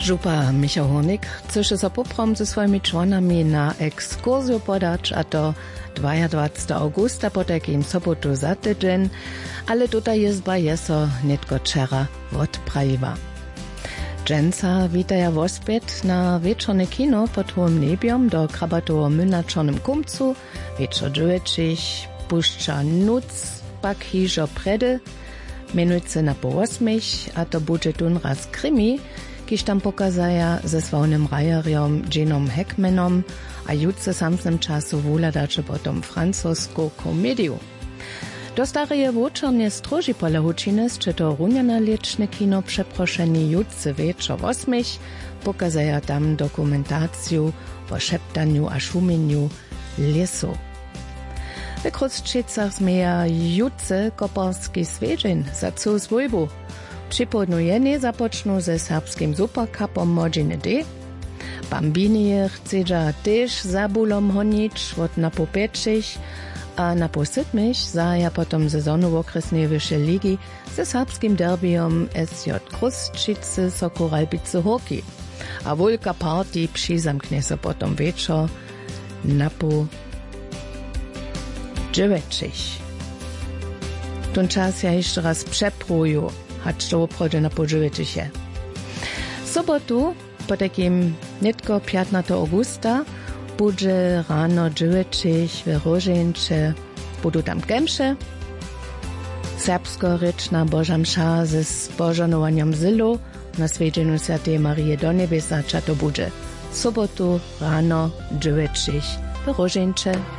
Župa Michał Hornik chce so poprom ze swoimi członami na ekskursję podać, a to 22 augusta po takim sobotu za tydzień, ale tutaj jezba jeso netko czera odprawiła. Dżęca witaja wospět na wieczorne kino pod hołym nebiom do krabatowo my na Czornym Kumcu, wieczor 9, puszcza nuc, pak hižo predy, menujce na po 8, a to bude tun raz krimi, kiž tam pokazaja ze svojnym rajerjom Jenom Heckmanom, a jutce samsnym czasu wuladače potom francusku komediju. Do stareje večernje stroži pola hučine sče to runjana liečne kino przeprošeni jutce večer 8, pokazaja tam dokumentaciju o šeptanju a šumenju lesu. W Kruščicach zmeja jutce koparski svědžin za cu svojbu. Připodnujenie započnu ze serbskim supercupom Modžine D. Bambinije chcedža tež za bulom honič od na po 5, a na po 7 zaja potom sezonu okresnej vyššej ligy ze serbskim derbiom SJ Kruščice Sokoralbice Horki. A wulka party přizamkne se potom večer na po 9. Ten czas ja jeszcze raz przepruju, hać to oprócz na po 9. Sobotu, po takim netko 15. augusta, bude rano 9 w Rożeńcze, budu tam kemsze. Serbsko-ryczna Boża msza ze spożonowaniem zylu na Svědčeniu Svätej Marie do Nebesa, to bude sobotu rano 9 w Rożeńcze.